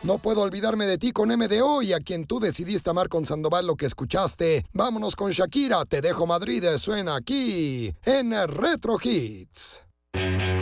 No puedo olvidarme de ti con MDO y a quien tú decidiste amar con Sandoval lo que escuchaste. Vámonos con Shakira, Te dejo Madrid, suena aquí en Retro Hits.